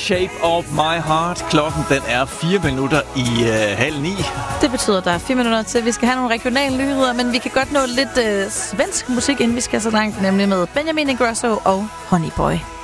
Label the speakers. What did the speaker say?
Speaker 1: Shape of My Heart. Klokken den er 4 minutter i 8:30.
Speaker 2: Det betyder, at der er 4 minutter til. Vi skal have nogle regionale nyheder, men vi kan godt nå lidt svensk musik, inden vi skal så langt, nemlig med Benjamin Ingrosso og Honey Boy.